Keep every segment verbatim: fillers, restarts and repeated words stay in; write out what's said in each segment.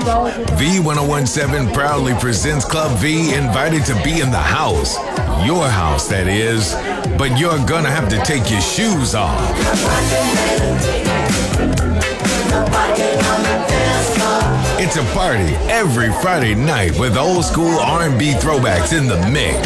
V ten seventeen proudly presents Club V, invited to be in the house. Your house, that is. But you're gonna have to take your shoes off. It's a party every Friday night with old school R and B throwbacks in the mix.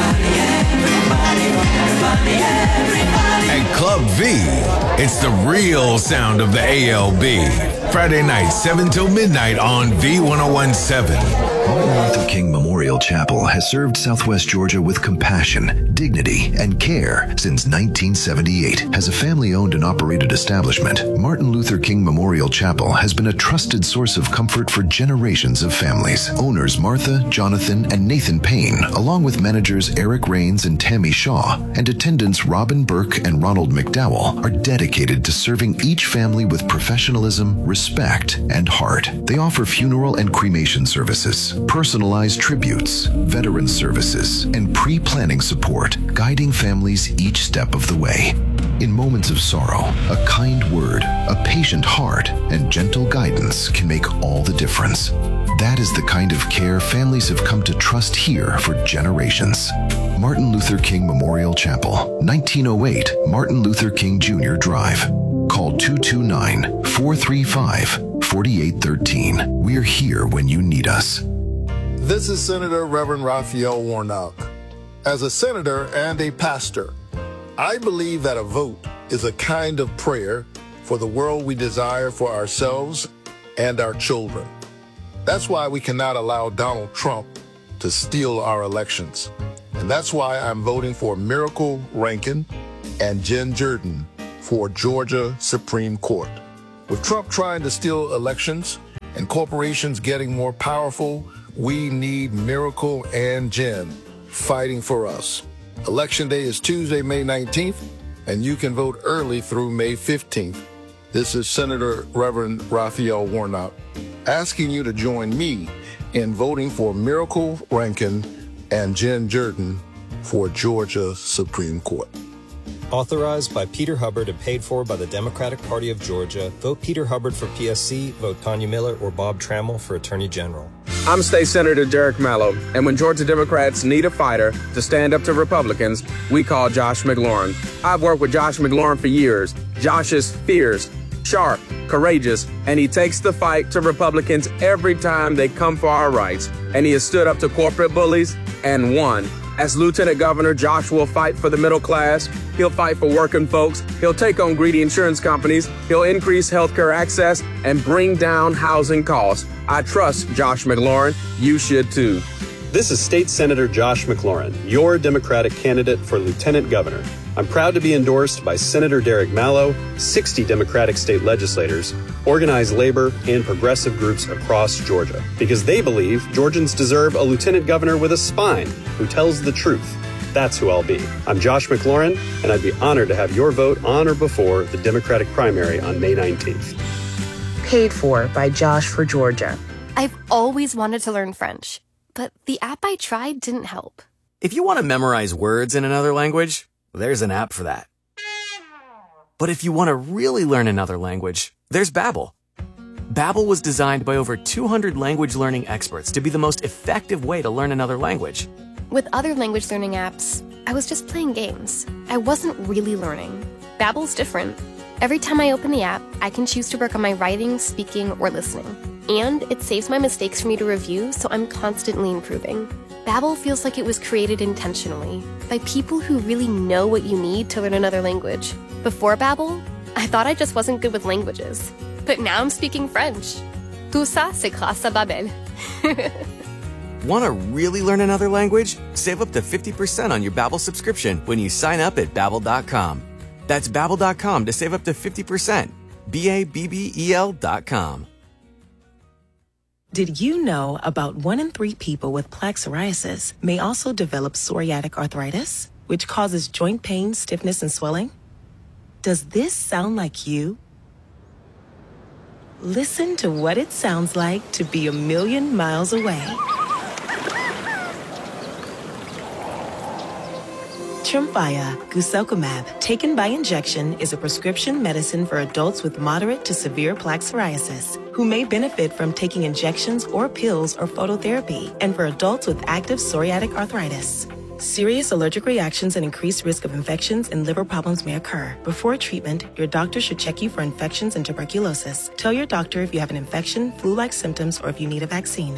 At Club V, it's the real sound of the A L B. Friday night, seven till midnight on V ten seventeen. Martin Luther King Memorial Chapel has served Southwest Georgia with compassion, dignity, and care since nineteen seventy-eight. As a family-owned and operated establishment, Martin Luther King Memorial Chapel has been a trusted source of comfort for generations of families. Owners Martha, Jonathan, and Nathan Payne, along with managers Eric Rains and Tammy Shaw, and attendants Robin Burke and Ronald McDowell, are dedicated to serving each family with professionalism, respect, and heart. They offer funeral and cremation services, personalized tributes, veteran services, and pre-planning support, guiding families each step of the way. In moments of sorrow, a kind word, a patient heart, and gentle guidance can make all the difference. That is the kind of care families have come to trust here for generations. Martin Luther King Memorial Chapel, nineteen oh eight Martin Luther King Junior Drive. Call two two nine, four three five, four eight one three. We're here when you need us. This is Senator Reverend Raphael Warnock. As a senator and a pastor, I believe that a vote is a kind of prayer for the world we desire for ourselves and our children. That's why we cannot allow Donald Trump to steal our elections. And that's why I'm voting for Miracle Rankin and Jen Jordan for Georgia Supreme Court. With Trump trying to steal elections and corporations getting more powerful, we need Miracle and Jen fighting for us. Election day is Tuesday, May nineteenth, and you can vote early through May fifteenth. This is Senator Reverend Raphael Warnock asking you to join me in voting for Miracle Rankin and Jen Jordan for Georgia Supreme Court. Authorized by Peter Hubbard and paid for by the Democratic Party of Georgia, vote Peter Hubbard for P S C, vote Tanya Miller or Bob Trammell for Attorney General. I'm State Senator Derek Mallow, and when Georgia Democrats need a fighter to stand up to Republicans, we call Josh McLaurin. I've worked with Josh McLaurin for years. Josh is fierce, sharp, courageous, and he takes the fight to Republicans every time they come for our rights. And he has stood up to corporate bullies and won. As Lieutenant Governor, Josh will fight for the middle class. He'll fight for working folks. He'll take on greedy insurance companies. He'll increase healthcare access and bring down housing costs. I trust Josh McLaurin. You should too. This is State Senator Josh McLaurin, your Democratic candidate for Lieutenant Governor. I'm proud to be endorsed by Senator Derek Mallow, sixty Democratic state legislators, organized labor, and progressive groups across Georgia, because they believe Georgians deserve a lieutenant governor with a spine who tells the truth. That's who I'll be. I'm Josh McLaurin, and I'd be honored to have your vote on or before the Democratic primary on May nineteenth. Paid for by Josh for Georgia. I've always wanted to learn French, but the app I tried didn't help. If you want to memorize words in another language, there's an app for that. But if you want to really learn another language, there's Babbel. Babbel was designed by over two hundred language learning experts to be the most effective way to learn another language. With other language learning apps, I was just playing games. I wasn't really learning. Babbel's different. Every time I open the app, I can choose to work on my writing, speaking, or listening. And it saves my mistakes for me to review, so I'm constantly improving. Babbel feels like it was created intentionally by people who really know what you need to learn another language. Before Babbel, I thought I just wasn't good with languages. But now I'm speaking French. Tout ça, c'est grâce à Babbel. Want to really learn another language? Save up to fifty percent on your Babbel subscription when you sign up at Babbel dot com. That's Babbel dot com to save up to fifty percent. B A B B E L dot com. Did you know about one in three people with plaque psoriasis may also develop psoriatic arthritis, which causes joint pain, stiffness, and swelling? Does this sound like you? Listen to what it sounds like to be a million miles away. Tremfya, guselkumab, taken by injection, is a prescription medicine for adults with moderate to severe plaque psoriasis who may benefit from taking injections or pills or phototherapy, and for adults with active psoriatic arthritis. Serious allergic reactions and increased risk of infections and liver problems may occur. Before treatment, your doctor should check you for infections and tuberculosis. Tell your doctor if you have an infection, flu-like symptoms, or if you need a vaccine.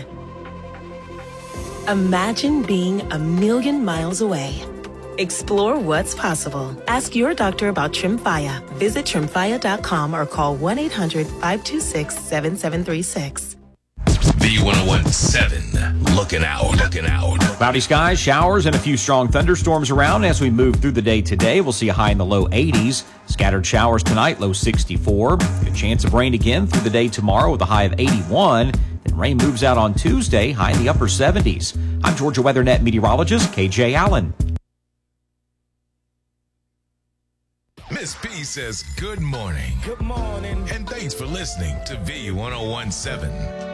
Imagine being a million miles away. Explore what's possible. Ask your doctor about Tremfya. Visit tremfya dot com or call one eight hundred, five two six, seven seven three six. V one seventeen, looking out, looking out. Cloudy skies, showers, and a few strong thunderstorms around as we move through the day today. We'll see a high in the low eighties. Scattered showers tonight, low sixty-four. Good chance of rain again through the day tomorrow with a high of eighty-one. Then rain moves out on Tuesday, high in the upper seventies. I'm Georgia WeatherNet meteorologist K J Allen. Miss P says good morning. Good morning. And thanks for listening to V one oh one seven.